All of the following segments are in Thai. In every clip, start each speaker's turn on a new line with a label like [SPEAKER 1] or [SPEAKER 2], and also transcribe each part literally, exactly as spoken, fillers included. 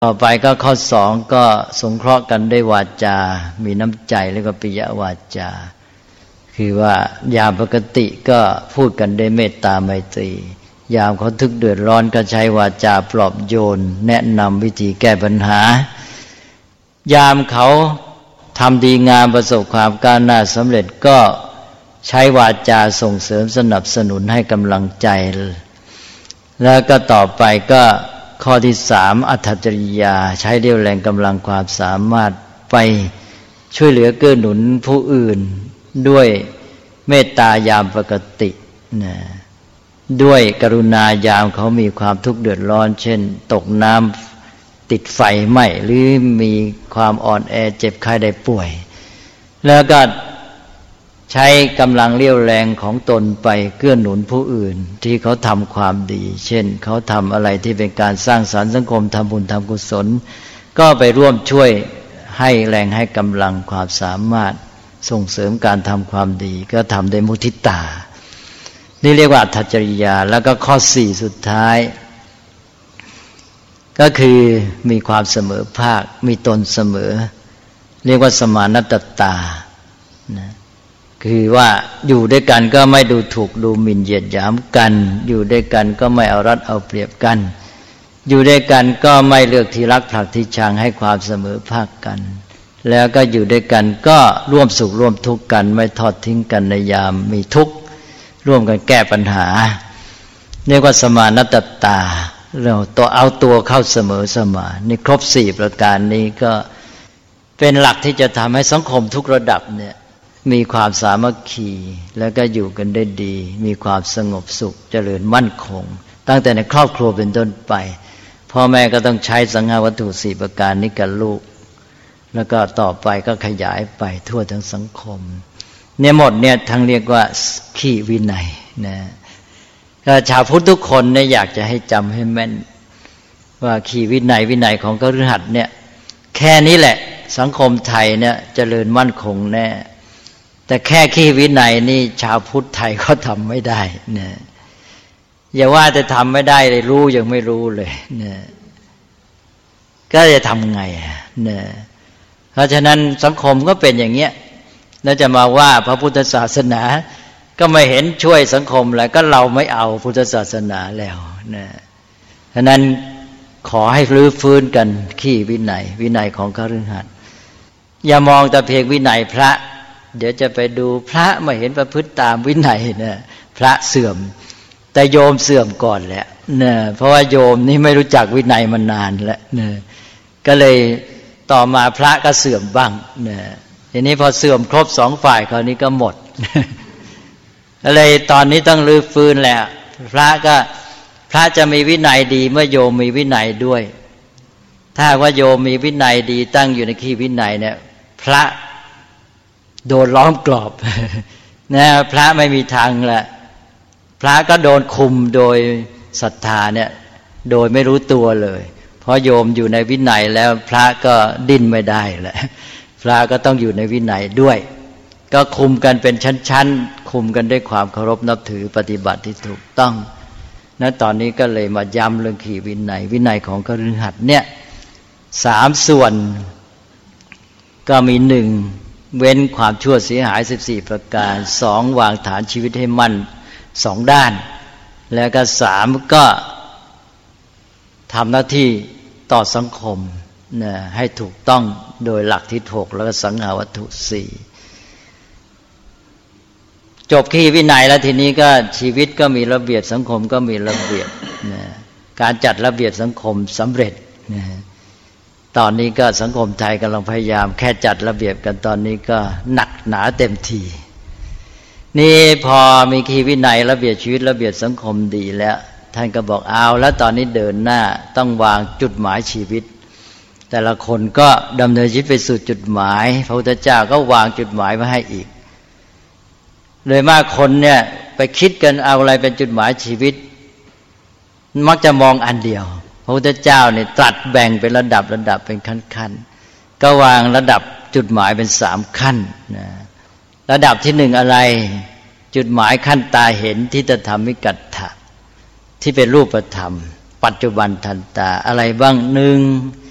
[SPEAKER 1] ต่อไปก็ข้อสองก็สงเคราะห์กันด้วยวาจามีน้ำใจแล้วก็ปิยวาจาคือว่ายามปกติก็พูดกันด้วยเมตตาไมตรียามเขาทุกข์เดือดร้อนก็ใช้วาจาปลอบโยนแนะนำวิธีแก้ปัญหายามเขาทำดีงามประสบความก้าวหน้าสำเร็จก็ใช้วาจาส่งเสริมสนับสนุนให้กำลังใจแล้วก็ต่อไปก็ข้อที่สามอัตถจริยาใช้เรี่ยวแรงกำลังความสามารถไปช่วยเหลือเกื้อหนุนผู้อื่นด้วยเมตตายามปกตินะด้วยกรุณายามเขามีความทุกข์เดือดร้อนเช่นตกน้ำติดไฟไหม้หรือมีความอ่อนแอเจ็บไข้ได้ป่วยแล้วก็ใช้กำลังเรี่ยวแรงของตนไปเกื้อหนุนผู้อื่นที่เขาทำความดีเช่นเขาทำอะไรที่เป็นการสร้างสรรค์สังคมทำบุญทำกุศลก็ไปร่วมช่วยให้แรงให้กำลังความสามารถส่งเสริมการทำความดีก็ทำด้วยมุทิตานี่เรียกว่าอัตถจริยาแล้วก็ข้อสี่สุดท้ายก็คือมีความเสมอภาคมีตนเสมอเรียกว่าสมานัตตานะคือว่าอยู่ด้วยกันก็ไม่ดูถูกดูหมิ่นเหยียดหยามกันอยู่ด้วยกันก็ไม่เอารัดเอาเปรียบกันอยู่ด้วยกันก็ไม่เลือกที่รักผลักที่ชังให้ความเสมอภาคกันแล้วก็อยู่ด้วยกันก็ร่วมสุขร่วมทุกข์กันไม่ทอดทิ้งกันในยามมีทุกข์ร่วมกันแก้ปัญหาเรียกว่าสมานัตตาเราตัวเอาตัวเข้าเสมอสมานนี่ครบสี่ประการนี้ก็เป็นหลักที่จะทำให้สังคมทุกระดับเนี่ยมีความสามัคคีแล้วก็อยู่กันได้ดีมีความสงบสุขเจริญมั่นคงตั้งแต่ในครอบครัวเป็นต้นไปพ่อแม่ก็ต้องใช้สังฆวัตถุสี่ประการนี้กับลูกแล้วก็ต่อไปก็ขยายไปทั่วทั้งสังคมเนี่ยหมดเนี่ยทั้งเรียกว่าขีวินัยนะก็ชาวพุทธทุกคนเนี่ยอยากจะให้จำให้แม่นว่าขีวินัยวินัยของคฤหัสถ์เนี่ยแค่นี้แหละสังคมไทยเนี่ยเจริญมั่นคงแน่แต่แค่ขีวินัยนี่ชาวพุทธไทยเขาทำไม่ได้นะอย่าว่าแต่ทำไม่ได้เลยรู้ยังไม่รู้เลยนะก็จะทำไงนะเพราะฉะนั้นสังคมก็เป็นอย่างเงี้ยแล้วจะมาว่าพระพุทธศาสนาก็ไม่เห็นช่วยสังคมแล้วก็เราไม่เอาพุทธศาสนาแล้วนะฉะนั้นขอให้รื้อฟื้นกันขี้วินัยวินัยของคฤหัสถ์อย่ามองแต่เพียงวินัยพระเดี๋ยวจะไปดูพระไม่เห็นประพฤติตามวินัยนะพระเสื่อมแต่โยมเสื่อมก่อนแหละนะเพราะว่าโยมนี่ไม่รู้จักวินัยมานานแล้วนะก็เลยต่อมาพระก็เสื่อมบ้างนะทีนี้พอเสื่อมครบสองฝ่ายคราวนี้ก็หมดอะไรตอนนี้ต้องรื้อฟื้นแหละพระก็พระจะมีวินัยดีเมื่อโยมมีวินัยด้วยถ้าว่าโยมมีวินัยดีตั้งอยู่ในขีวินัยเนี่ยพระโดนล้อมกรอบนะพระไม่มีทางแหละพระก็โดนคุมโดยศรัทธาเนี่ยโดยไม่รู้ตัวเลยเพราะโยมอยู่ในวินัยแล้วพระก็ดิ้นไม่ได้แหละพระก็ต้องอยู่ในวินัยด้วยก็คุมกันเป็นชั้นๆคุมกันด้วยความเคารพนับถือปฏิบัติที่ถูกต้องนะตอนนี้ก็เลยมาย้ำเรื่องขีวินัยวินัยของคฤหัสถ์เนี่ยสามส่วนก็มีหนึ่งเว้นความชั่วเสียหายสิบสี่ประการสองวางฐานชีวิตให้มั่นสองด้านแล้วก็สามก็ทำหน้าที่ต่อสังคมนะให้ถูกต้องโดยหลักที่หกแล้วก็สังหาวัตถุสี่จบขีวินัยแล้วทีนี้ก็ชีวิตก็มีระเบียบสังคมก็มีระเบียบนะการจัดระเบียบสังคมสำเร็จนะตอนนี้ก็สังคมไทยกำลังพยายามแค่จัดระเบียบกันตอนนี้ก็หนักหนาเต็มทีนี่พอมีขีวินัยระเบียบชีวิตระเบียบสังคมดีแล้วท่านก็บอกเอาแล้วตอนนี้เดินหน้าต้องวางจุดหมายชีวิตแต่ละคนก็ดำเนินชีวิตไปสู่จุดหมายพระพุทธเจ้าก็วางจุดหมายมาให้อีกเลยมากคนเนี่ยไปคิดกันเอาอะไรเป็นจุดหมายชีวิตมักจะมองอันเดียวพระพุทธเจ้าเนี่ยตรัสแบ่งเป็นระดับระดับเป็นขั้นๆก็วางระดับจุดหมายเป็นสามขั้นนะระดับที่หนึ่งอะไรจุดหมายขั้นตาเห็นทิฏฐธรรมิกัตถะที่เป็นรูปธรรมปัจจุบันทันตาอะไรบ้างหนึ่ง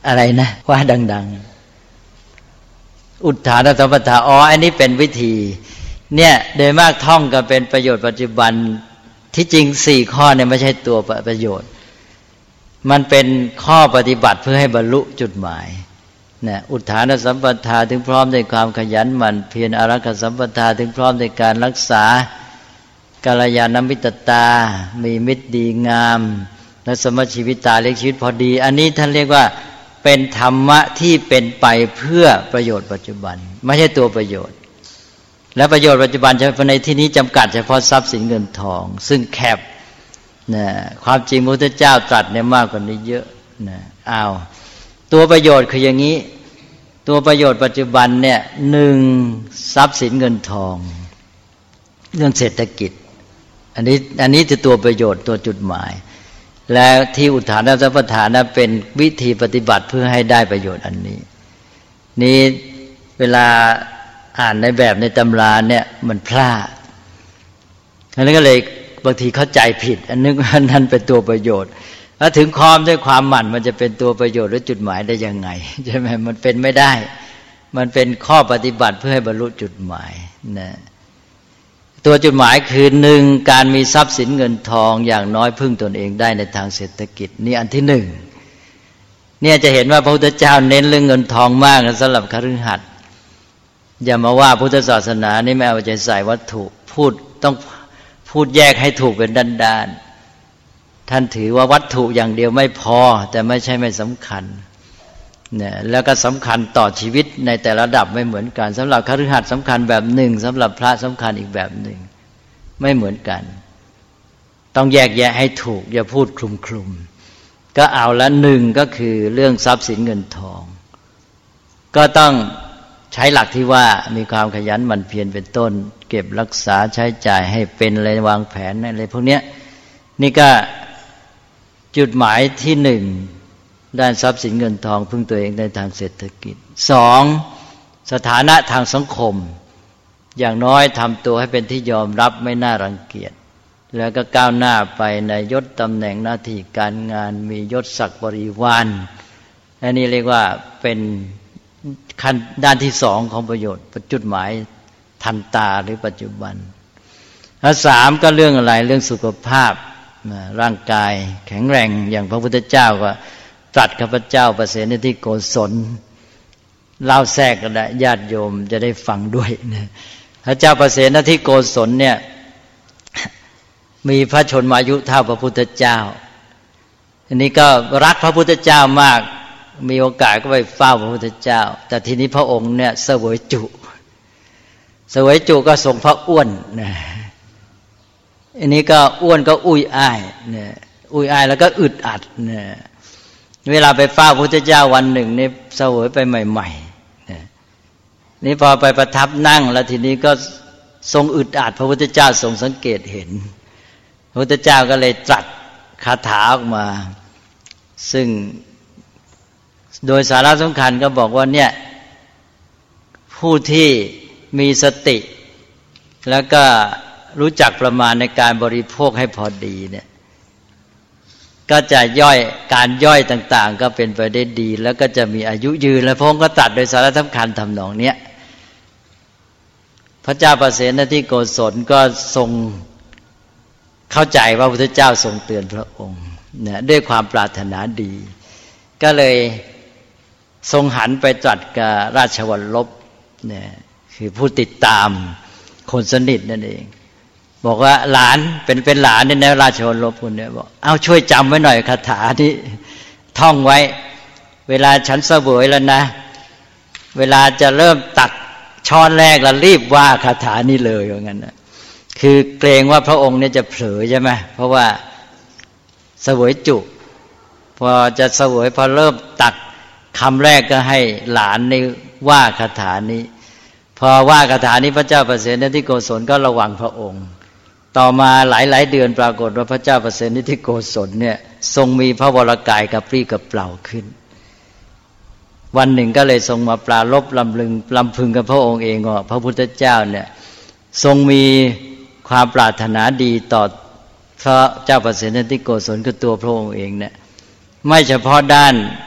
[SPEAKER 1] อะไรนะว่าดังๆอุทธานสัมปทาอ๋ออันนี้เป็นวิธีเนี่ยโดยมากท่องกันเป็นประโยชน์ปัจจุบันที่จริงสี่ข้อเนี่ยไม่ใช่ตัวประโยชน์มันเป็นข้อปฏิบัติเพื่อให้บรรลุจุดหมายนะอุทธานสัมปทาถึงพร้อมในความขยันหมั่นเพียรอารักขสัมปทาถึงพร้อมในการรักษากัลยาณมิตรตามีมิตรดีงามและสมชีวิตาเลี้ยงชีวิตพอดีอันนี้ท่านเรียกว่าเป็นธรรมะที่เป็นไปเพื่อประโยชน์ปัจจุบันไม่ใช่ตัวประโยชน์และประโยชน์ปัจจุบันเฉพาะในที่นี้จำกัดเฉพาะทรัพย์สินเงินทองซึ่งแคบนะความจริงพระพุทธเจ้าตรัสเนี่ยมากกว่านี้เยอะนะอ้าวตัวประโยชน์คืออย่างนี้ตัวประโยชน์ปัจจุบันเนี่ยหนึ่งทรัพย์สินเงินทองเรื่องเศรษฐกิจอันนี้อันนี้คือตัวประโยชน์ตัวจุดหมายและที่อุทธานสัมปทานะเป็นวิธีปฏิบัติเพื่อให้ได้ประโยชน์อันนี้นี้เวลาอ่านในแบบในตำราเนี่ยมันพลาดอันนั้นก็เลยบางทีเข้าใจผิดอันนึกว่านั้นเป็นตัวประโยชน์ถ้าถึงความด้วยความหมั่นมันจะเป็นตัวประโยชน์หรือจุดหมายได้ยังไงใช่ไหมมันเป็นไม่ได้มันเป็นข้อปฏิบัติเพื่อให้บรรลุจุดหมายนะตัวจุดหมายคือหนึ่งการมีทรัพย์สินเงินทองอย่างน้อยพึ่งตนเองได้ในทางเศรษฐกิจนี่อันที่หนึ่งเนี่ยจะเห็นว่าพระพุทธเจ้าเน้นเรื่องเงินทองมากสำหรับคฤหัสถ์อย่ามาว่าพุทธศาสนานี่ไม่เอาใจใส่วัตถุพูดต้องพูดแยกให้ถูกเป็นด้านๆท่านถือว่าวัตถุอย่างเดียวไม่พอแต่ไม่ใช่ไม่สำคัญเนี่ยแล้วก็สำคัญต่อชีวิตในแต่ละระดับไม่เหมือนกันสำหรับคฤหัสถ์สำคัญแบบหนึ่งสำหรับพระสำคัญอีกแบบหนึ่งไม่เหมือนกันต้องแยกแยะให้ถูกอย่าพูดคลุมๆก็เอาละหนึ่งก็คือเรื่องทรัพย์สินเงินทองก็ต้องใช้หลักที่ว่ามีความขยันหมั่นเพียรเป็นต้นเก็บรักษาใช้จ่ายให้เป็นอะไรวางแผนอะไรพวกนี้นี่ก็จุดหมายที่หนึ่งด้านทรัพย์สินเงินทองพึ่งตัวเองในทางเศรษฐกิจสองสถานะทางสังคมอย่างน้อยทำตัวให้เป็นที่ยอมรับไม่น่ารังเกียจแล้วก็ก้าวหน้าไปในยศตำแหน่งหน้าที่การงานมียศศักดิ์บริวารอันนี้เรียกว่าเป็นขั้นด้านที่สองของประโยชน์จุดหมายทันตาหรือปัจจุบันและสามก็เรื่องอะไรเรื่องสุขภาพร่างกายแข็งแรงอย่างพระพุทธเจ้าก็ตรัสข้าพเจ้าประเสนที่โกศลเล่าแทรกกันได้ญาติโยมจะได้ฟังด้วยนะพระเจ้าประเสนที่โกศลเนี่ยมีพระชนมายุเท่าพระพุทธเจ้าอันนี้ก็รักพระพุทธเจ้ามากมีโอกาสก็ไปเฝ้าพระพุทธเจ้าแต่ทีนี้พระองค์เนี่ยเสวยจุเสวยจุก็ทรงพระอ้วนนะอันนี้ก็อ้วนก็อุ้ยอ้ายเนี่ยอุ้ยอ้ายแล้วก็อึดอัดเนี่ยเวลาไปเฝ้าพระพุทธเจ้าวันหนึ่งนี่เสวยไปใหม่ๆเนี่ยนี่พอไปประทับนั่งแล้วทีนี้ก็ทรงอึดอัดพระพุทธเจ้าทรงสังเกตเห็นพระพุทธเจ้าก็เลยตรัสคาถาออกมาซึ่งโดยสาระสำคัญก็บอกว่าเนี่ยผู้ที่มีสติแล้วก็รู้จักประมาณในการบริโภคให้พอดีเนี่ยก็จะย่อยการย่อยต่างๆก็เป็นไปได้ดีแล้วก็จะมีอายุยืนและพระองค์ก็ตรัสโดยสาระสำคัญทำนองเนี้ยพระเจ้าประเสนที่โกศลก็ทรงเข้าใจว่าพระพุทธเจ้าทรงเตือนพระองค์เนี่ยด้วยความปรารถนาดีก็เลยทรงหันไปตรัสกับราชวัลลบเนี่ยคือผู้ติดตามคนสนิทนั่นเองบอกว่าหลานเป็นเป็นหลานเนี่ยนะราชวัลลบคนเนี่ยบอกเอาช่วยจำไว้หน่อยคาถานี้ท่องไว้เวลาฉันเสวยแล้วนะเวลาจะเริ่มตักช้อนแรกแล้วรีบว่าคาถานี้เลยว่างั้นนะคือเกรงว่าพระองค์เนี่ยจะเผลอใช่ไหมเพราะว่าเสวยจุพอจะเสวยพอเริ่มตักคำแรกก็ให้หลานในว่าคาถานี้พอว่าคาถานี้พระเจ้าประเสนที่โกศลก็ระวังพระองค์ต่อมาหลายๆเดือนปรากฏว่าพระเจ้าประเสนที่โกศลเนี่ยทรงมีพระวรกายกระปรี้กระเปร่าขึ้นวันหนึ่งก็เลยทรงมาปราลบลำลึงลำพึงกับพระองค์เองว่าพระพุทธเจ้าเนี่ยทรงมีความปรารถนาดีต่อพระเจ้าประเสนที่โกศลคือตัวพระองค์เองเนี่ยไม่เฉพาะด้าน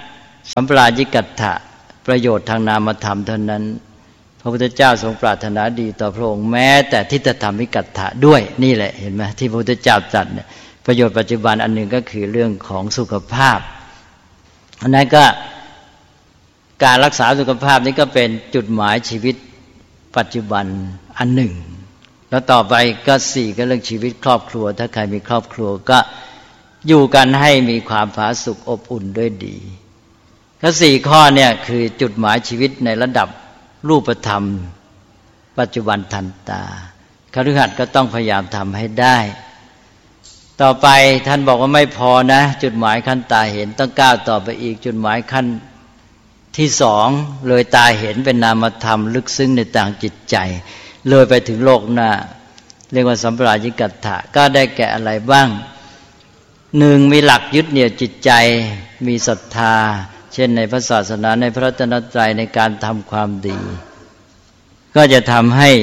[SPEAKER 1] สัมปรายิกัตถะประโยชน์ทางนามธรรมเท่านั้นพระพุทธเจ้าทรงปรารถนาดีต่อพระองค์แม้แต่ทิฏฐธรรมิกัตถะด้วยนี่แหละเห็นไหมที่พระพุทธเจ้าตรัสเนี่ยประโยชน์ปัจจุบันอันหนึ่งก็คือเรื่องของสุขภาพอันนั้นก็การรักษาสุขภาพนี้ก็เป็นจุดหมายชีวิตปัจจุบันอันหนึ่งแล้วต่อไปก็สี่ก็เรื่องชีวิตครอบครัวถ้าใครมีครอบครัวก็อยู่กันให้มีความผาสุกอบอุ่นด้วยดีก็สี่ข้อเนี่ยคือจุดหมายชีวิตในระดับรูปธรรมปัจจุบันทันตาคฤหัสถ์ก็ต้องพยายามทำให้ได้ต่อไปท่านบอกว่าไม่พอนะจุดหมายขั้นตาเห็นต้องก้าวต่อไปอีกจุดหมายขั้นที่สองเลยตาเห็นเป็นนามธรรมลึกซึ้งในทางจิตใจเลยไปถึงโลกหน้าเรียกว่าสัมปรายิกัตถะก็ได้แก่อะไรบ้างหนึ่งมีหลักยึดเหนี่ยวจิตใจมีศรัทธาเช่นในพระศาสนาในพระรัตนตรัยในการทำความดีก็จะทำให้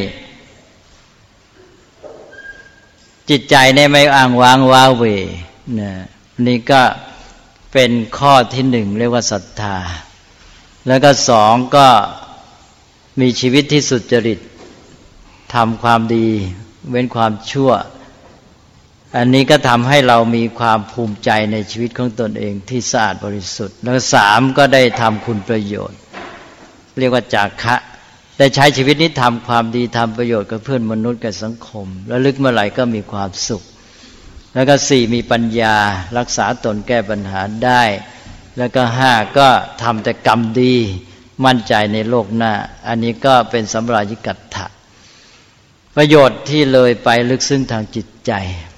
[SPEAKER 1] จิตใจเนี่ยไม่อ้างว้างว้าเหวนะนี่ก็เป็นข้อที่หนึ่งเรียกว่าศรัทธาแล้วก็สองก็มีชีวิตที่สุจริตทำความดีเว้นความชั่วอันนี้ก็ทำให้เรามีความภูมิใจในชีวิตของตนเองที่สะอาดบริสุทธิ์แล้วสามก็ได้ทำคุณประโยชน์เรียกว่าจาคะได้ใช้ชีวิตนี้ทำความดีทำประโยชน์กับเพื่อนมนุษย์กับสังคมแล้วลึกเมื่อไหร่ก็มีความสุขแล้วก็สี่มีปัญญารักษาตนแก้ปัญหาได้แล้วก็ห้าก็ทำแต่กรรมดีมั่นใจในโลกหน้าอันนี้ก็เป็นสัมปรายิกัตถะประโยชน์ที่เลยไปลึกซึ้งทางจิตใจ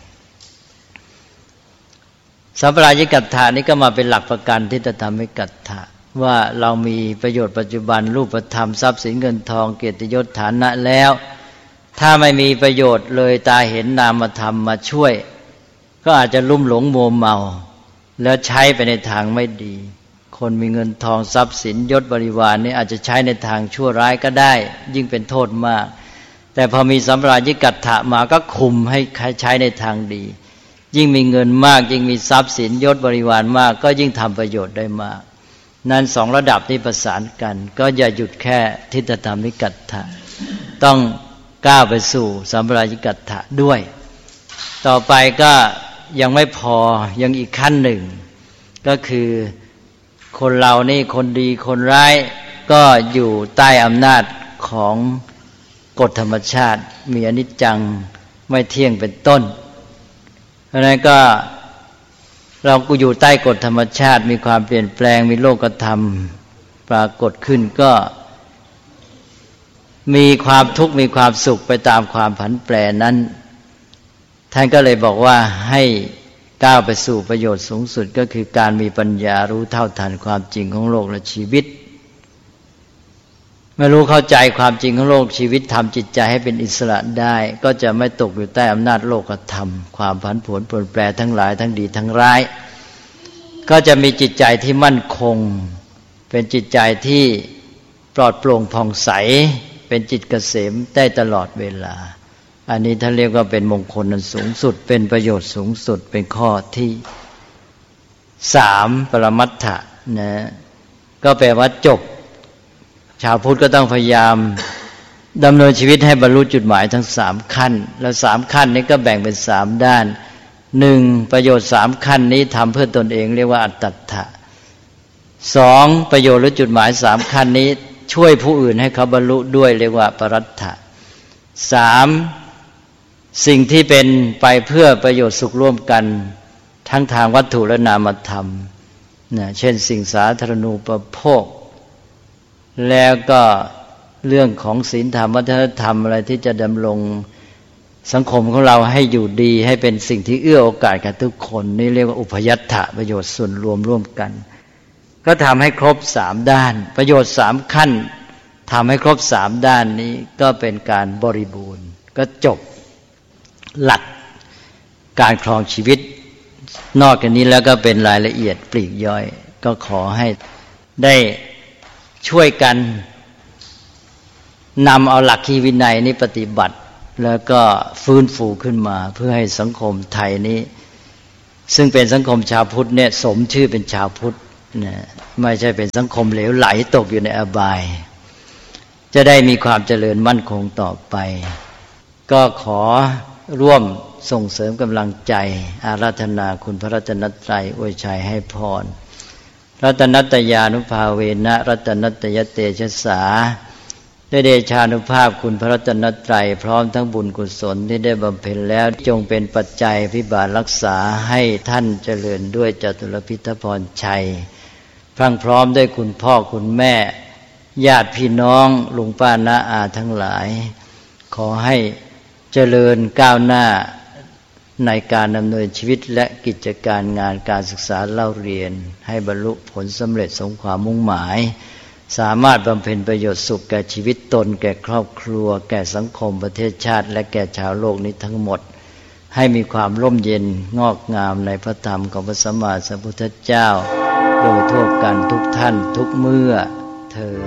[SPEAKER 1] สัมปรายิกัตถะนี้ก็มาเป็นหลักประกันที่จะทำให้กัตถะว่าเรามีประโยชน์ปัจจุบันรูปธรรมทรัพย์สินเงินทองเกียรติยศฐานะแล้วถ้าไม่มีประโยชน์เลยตาเห็นนามธรรมมาช่วยก็อาจจะลุ่มหลงมัวเมาแล้วใช้ไปในทางไม่ดีคนมีเงินทองทรัพย์สินยศบริวารนี่อาจจะใช้ในทางชั่วร้ายก็ได้ยิ่งเป็นโทษมากแต่พอมีสัมปรายิกัตถะมาก็คุมให้ใช้ในทางดียิ่งมีเงินมากยิ่งมีทรัพย์สินยศบริวารมากก็ยิ่งทำประโยชน์ได้มากนั้นสองระดับนี้ประสานกันก็อย่าหยุดแค่ทิฏฐธรรมิกัตถะต้องก้าวไปสู่สัมปรายิกัตถะด้วยต่อไปก็ยังไม่พอยังอีกขั้นหนึ่งก็คือคนเรานี่คนดีคนร้ายก็อยู่ใต้อำนาจของกฎธรรมชาติมีอนิจจังไม่เที่ยงเป็นต้นเพราะนั้นก็เราก็อยู่ใต้กฎธรรมชาติมีความเปลี่ยนแปลงมีโลกธรรมปรากฏขึ้นก็มีความทุกข์มีความสุขไปตามความผันแปรนั้นท่านก็เลยบอกว่าให้ก้าวไปสู่ประโยชน์สูงสุดก็คือการมีปัญญารู้เท่าทันความจริงของโลกและชีวิตเมื่อรู้เข้าใจความจริงของโลกชีวิตทำจิตใจให้เป็นอิสระได้ก็จะไม่ตกอยู่ใต้อำนาจโลกธรรมความผันผวนเปลี่ยนแปลงทั้งหลายทั้งดีทั้งร้ายก็จะมีจิตใจที่มั่นคงเป็นจิตใจที่ปลอดโปร่งผ่องใสเป็นจิตเกษมได้ตลอดเวลาอันนี้ท่านเรียกว่าเป็นมงคลอันสูงสุดเป็นประโยชน์สูงสุดเป็นข้อที่สามปรมัตถะนะก็แปลว่าจบชาวพุทธก็ต้องพยายามดำเนินชีวิตให้บรรลุจุดหมายทั้งสามขั้นแล้วสามขั้นนี้ก็แบ่งเป็นสามด้านหนึ่งประโยชน์สามขั้นนี้ทำเพื่อตนเองเรียกว่าอัตตัฏฐะสองประโยชน์หรือจุดหมายสามขั้นนี้ช่วยผู้อื่นให้เขาบรรลุด้วยเรียกว่าปรัตถะสามสิ่งที่เป็นไปเพื่อประโยชน์สุขร่วมกันทั้งทางวัตถุและนามธรรมนะเช่นสิ่งสาธารณูปโภคแล้วก็เรื่องของศีลธรรมวัฒนธรรมอะไรที่จะดำรงสังคมของเราให้อยู่ดีให้เป็นสิ่งที่เอื้อโอกาสกับทุกคนนี่เรียกว่าอุปยัตถะประโยชน์ส่วนรวมร่วมกันก็ทำให้ครบสามด้านประโยชน์สามขั้นทำให้ครบสามด้านนี้ก็เป็นการบริบูรณ์ก็จบหลักการครองชีวิตนอกจากนี้แล้วก็เป็นรายละเอียดปลีกย่อยก็ขอให้ได้ช่วยกันนำเอาหลักคีวินัยนี้ปฏิบัติแล้วก็ฟื้นฟูขึ้นมาเพื่อให้สังคมไทยนี้ซึ่งเป็นสังคมชาวพุทธเนี่ยสมชื่อเป็นชาวพุทธนะไม่ใช่เป็นสังคมเหลวไหลตกอยู่ในอบายจะได้มีความเจริญมั่นคงต่อไปก็ขอร่วมส่งเสริมกำลังใจอาราธนาคุณพระรัตนตรัยอวยชัยให้พรรัตนัตยานุภาเวนะรัตนัตยเตชะสาด้วยเดชานุภาพคุณพระรัตนตรัยพร้อมทั้งบุญกุศลที่ได้บำเพ็ญแล้วจงเป็นปัจจัยพิบาลรักษาให้ท่านเจริญด้วยจตุรพิทพรชัยพรั่งพร้อมด้วยคุณพ่อคุณแม่ญาติพี่น้องลุงป้าน้าอาทั้งหลายขอให้เจริญก้าวหน้าในการดำเนินชีวิตและกิจการงานการศึกษาเล่าเรียนให้บรรลุผลสำเร็จสมความมุ่งหมายสามารถบำเพ็ญประโยชน์สุขแก่ชีวิตตนแก่ครอบครัวแก่สังคมประเทศชาติและแก่ชาวโลกนี้ทั้งหมดให้มีความร่มเย็นงอกงามในพระธรรมของพระสัมมาสัมพุทธเจ้าโดยทั่วกันทุกท่านทุกเมื่อเธอ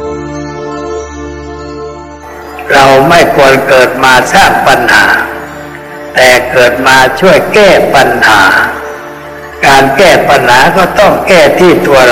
[SPEAKER 2] เราไม่ควรเกิดมาสร้างปัญหาแต่เกิดมาช่วยแก้ปัญหาการแก้ปัญหาก็ต้องแก้ที่ตัวเรา